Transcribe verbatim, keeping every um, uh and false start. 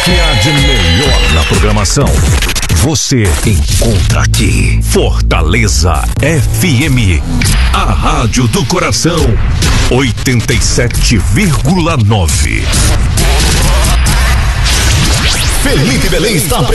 que há de melhor na programação, você encontra aqui. Fortaleza F M, a rádio do coração, oitenta e sete vírgula nove. Felipe Belém está